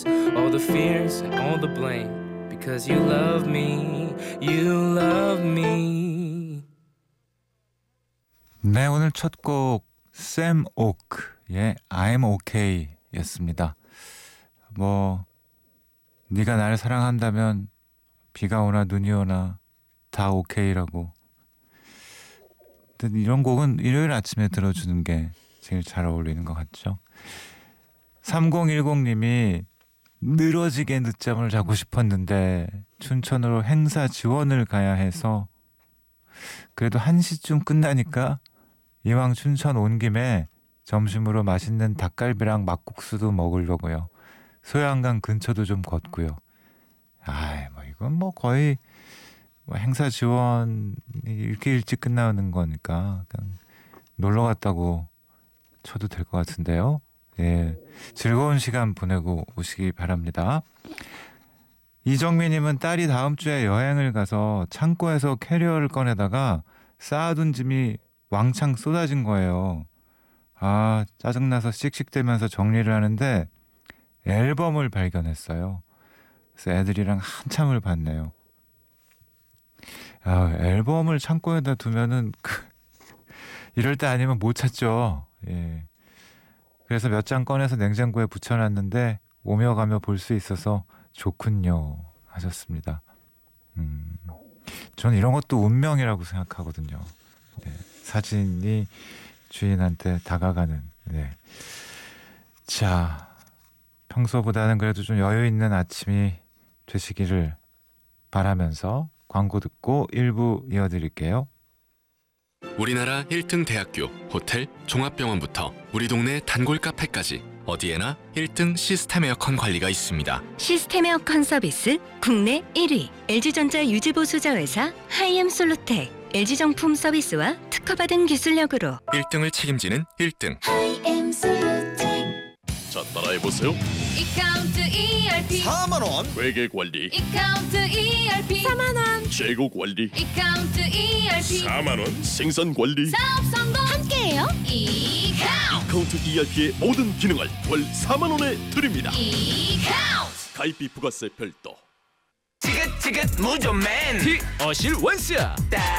all the fears and all the blame because you love me, you love me. 네, 오늘 첫 곡 샘 오크의 I'm OK 였습니다. 뭐 네가 날 사랑한다면 비가 오나 눈이 오나 다 오케이라고. 근데 이런 곡은 일요일 아침에 들어주는 게 제일 잘 어울리는 것 같죠. 3010님이 늘어지게 늦잠을 자고 싶었는데 춘천으로 행사 지원을 가야 해서 그래도 1시쯤 끝나니까 이왕 춘천 온 김에 점심으로 맛있는 닭갈비랑 막국수도 먹으려고요. 소양강 근처도 좀 걷고요. 뭐 이건 뭐 거의 뭐 행사 지원이 이렇게 일찍 끝나는 거니까 그냥 놀러 갔다고 쳐도 될 것 같은데요. 예, 즐거운 시간 보내고 오시기 바랍니다. 이정미님은 딸이 다음 주에 여행을 가서 창고에서 캐리어를 꺼내다가 쌓아둔 짐이 왕창 쏟아진 거예요. 짜증나서 씩씩대면서 정리를 하는데 앨범을 발견했어요. 그래서 애들이랑 한참을 봤네요. 앨범을 창고에다 두면은 이럴 때 아니면 못 찾죠. 예. 그래서 몇 장 꺼내서 냉장고에 붙여놨는데 오며 가며 볼 수 있어서 좋군요 하셨습니다. 저는 이런 것도 운명이라고 생각하거든요. 네. 사진이 주인한테 다가가는. 네. 자, 평소보다는 그래도 좀 여유 있는 아침이 되시기를 바라면서 광고 듣고 1부 이어드릴게요. 우리나라 1등 대학교, 호텔, 종합병원부터 우리 동네 단골 카페까지 어디에나 1등 시스템 에어컨 관리가 있습니다. 시스템 에어컨 서비스 국내 1위 LG전자 유지보수자 회사 하이엠솔루텍 LG정품 서비스와 특허받은 기술력으로 1등을 책임지는 1등. 하이엠솔루텍. 자, 따라해보세요. 이카운트 ERP 4만원 회계관리, 이카운트 ERP 4만원 재고관리, 이카운트 ERP 4만원 생산관리. 사업 성공 함께해요. 이카운트 ERP의 모든 기능을 월 4만원에 드립니다. 이카운트 가입비 부가세 별도. 지긋지긋 무좀맨 어실 원스야